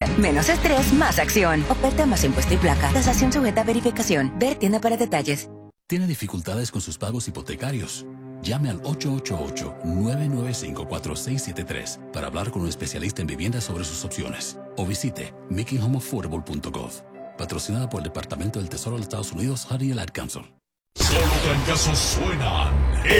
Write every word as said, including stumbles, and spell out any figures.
Menos estrés, más acción. Oferta más impuesto y placa. Tasación sujeta a verificación. Ver tienda para detalles. ¿Tiene dificultades con sus pagos hipotecarios? Llame al ocho ocho ocho, nueve nueve cinco, cuatro seis siete tres para hablar con un especialista en vivienda sobre sus opciones. O visite making home affordable punto gov. Patrocinada por el Departamento del Tesoro de los Estados Unidos, Honey y el Ad Council. Solo trancasos suenan.